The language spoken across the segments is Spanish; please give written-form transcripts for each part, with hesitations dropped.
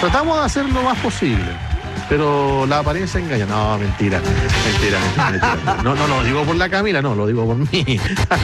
Tratamos de hacer lo más posible, pero la apariencia engaña. No, mentira. No lo digo por la Camila, no, lo digo por mí.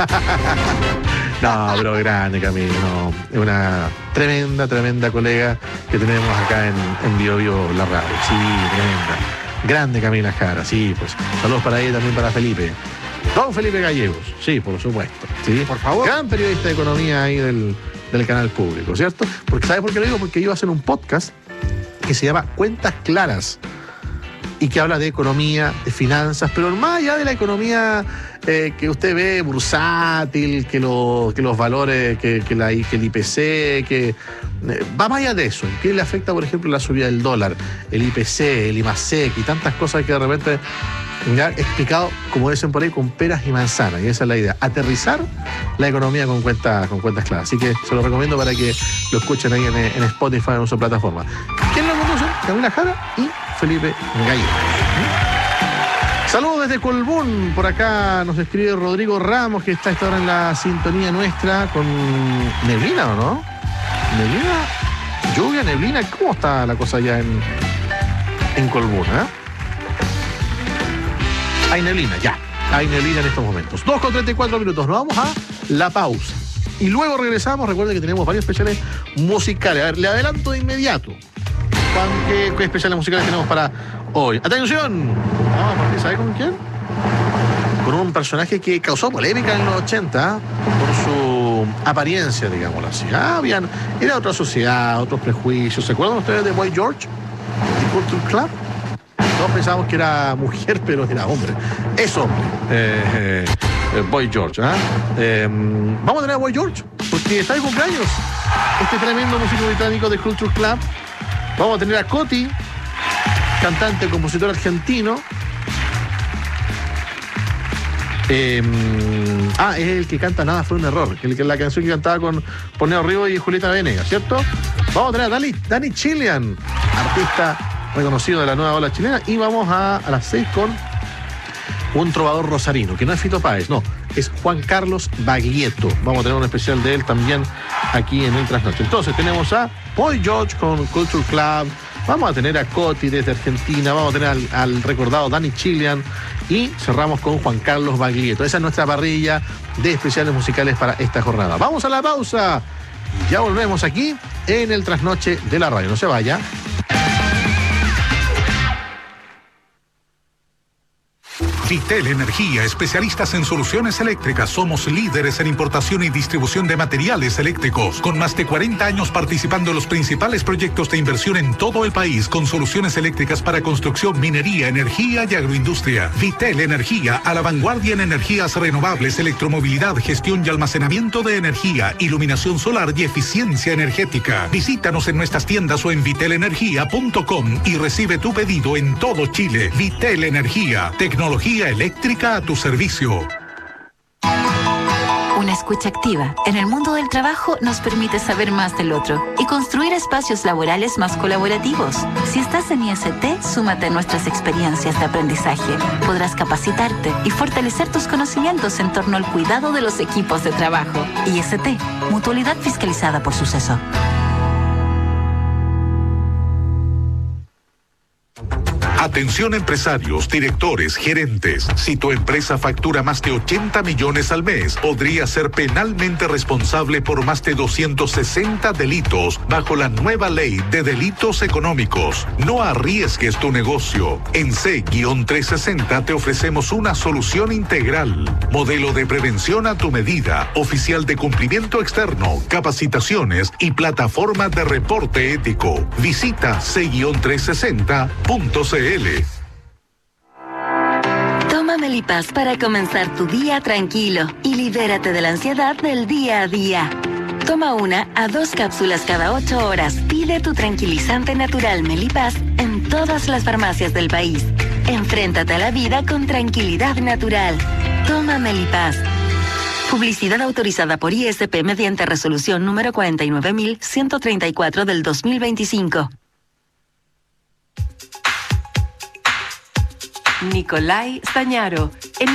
No, pero grande Camila, no. Es una tremenda colega que tenemos acá en Bio Bio La Radio. Sí, tremenda. Grande Camila Jara, sí, pues. Saludos para ella y también para Felipe. Don Felipe Gallegos, sí, por supuesto. Sí, por favor. Gran periodista de economía ahí del canal público, ¿cierto? Porque ¿sabes por qué lo digo? Porque iba a hacer un podcast que se llama Cuentas Claras y que habla de economía, de finanzas, pero más allá de la economía que usted ve bursátil, que los valores, que el IPC, que va más allá de eso. ¿Qué le afecta, por ejemplo, la subida del dólar, el IPC, el IMASEC y tantas cosas que de repente ya explicado, como dicen por ahí, con peras y manzanas? Y esa es la idea, aterrizar la economía con cuentas claras. Así que se lo recomiendo para que lo escuchen ahí en Spotify, en su plataforma. ¿Quién lo conoce? Camila Jara y Felipe Gallegos. Saludos desde Colbún. Por acá nos escribe Rodrigo Ramos, que está a esta hora en la sintonía nuestra con neblina, ¿o no? ¿Neblina? ¿Lluvia, neblina? ¿Cómo está la cosa allá en Colbún, Hay neblina, ya. Hay neblina en estos momentos. 2:34 minutos. Nos vamos a la pausa. Y luego regresamos. Recuerden que tenemos varios especiales musicales. A ver, le adelanto de inmediato. ¿Qué especiales musicales tenemos para hoy? ¡Atención! Vamos a partir, ¿sabe con quién? Con un personaje que causó polémica en los 80 por su apariencia, digámoslo así. Era otra sociedad, otros prejuicios. ¿Se acuerdan ustedes de Boy George? ¿De Culture Club? Todos pensábamos que era mujer, pero era hombre. Es hombre. Boy George. Vamos a tener a Boy George, porque está de cumpleaños. Este tremendo músico británico de Culture Club. Vamos a tener a Coti, cantante, compositor argentino. Es el que canta Nada fue un error, la canción que cantaba con Neo Rivas y Julieta Venegas, ¿cierto? Vamos a tener a Danny Chilean, artista reconocido de la nueva ola chilena, y vamos a las 6 con un trovador rosarino, que no es Fito Páez, no, es Juan Carlos Baglietto. Vamos a tener un especial de él también aquí en el Trasnoche. Entonces tenemos a Boy George con Culture Club, vamos a tener a Coti desde Argentina, vamos a tener al recordado Danny Chilean y cerramos con Juan Carlos Baglietto. Esa es nuestra parrilla de especiales musicales para esta jornada. Vamos a la pausa y ya volvemos aquí en el Trasnoche de la Radio. No se vaya. Vitel Energía, especialistas en soluciones eléctricas. Somos líderes en importación y distribución de materiales eléctricos, con más de 40 años participando en los principales proyectos de inversión en todo el país, con soluciones eléctricas para construcción, minería, energía y agroindustria. Vitel Energía, a la vanguardia en energías renovables, electromovilidad, gestión y almacenamiento de energía, iluminación solar y eficiencia energética. Visítanos en nuestras tiendas o en vitelenergia.com y recibe tu pedido en todo Chile. Vitel Energía, tecnología eléctrica a tu servicio. Una escucha activa en el mundo del trabajo nos permite saber más del otro y construir espacios laborales más colaborativos. Si estás en IST, súmate a nuestras experiencias de aprendizaje. Podrás capacitarte y fortalecer tus conocimientos en torno al cuidado de los equipos de trabajo. IST, Mutualidad fiscalizada por Suceso. Atención empresarios, directores, gerentes. Si tu empresa factura más de 80 millones al mes, podría ser penalmente responsable por más de 260 delitos bajo la nueva ley de delitos económicos. No arriesgues tu negocio. En C-360 te ofrecemos una solución integral. Modelo de prevención a tu medida, oficial de cumplimiento externo, capacitaciones y plataforma de reporte ético. Visita C-360.cl. Toma Melipaz para comenzar tu día tranquilo y libérate de la ansiedad del día a día. Toma 1 a 2 cápsulas cada 8 horas. Pide tu tranquilizante natural Melipaz en todas las farmacias del país. Enfréntate a la vida con tranquilidad natural. Toma Melipaz. Publicidad autorizada por ISP mediante resolución número 49.134 del 2025. Nicolai Stañaro.